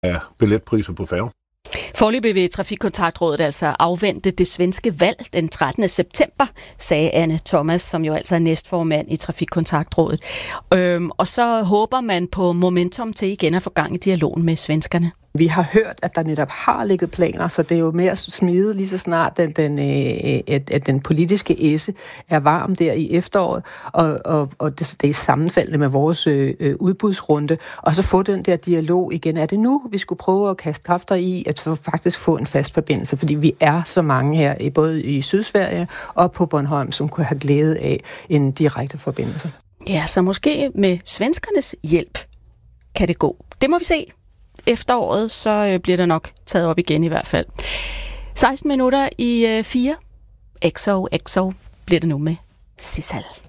af billetpriser på færgen. Foreløbig vil Trafikkontaktrådet altså afvente det svenske valg den 13. september, sagde Anne Thomas, som jo altså er næstformand i Trafikkontaktrådet. Og så håber man på momentum til igen at få gang i dialogen med svenskerne. Vi har hørt, at der netop har ligget planer, så det er jo mere smide lige så snart, at den politiske esse er varm der i efteråret, og det er sammenfaldende med vores udbudsrunde, og så få den der dialog igen. Er det nu, vi skulle prøve at kaste kræfter i, at faktisk få en fast forbindelse? Fordi vi er så mange her, både i Sydsverige og på Bornholm, som kunne have glæde af en direkte forbindelse. Ja, så måske med svenskernes hjælp kan det gå. Det må vi se. Efteråret, så bliver der nok taget op igen i hvert fald. 16 minutter i 4. XO bliver det nu med Sissal.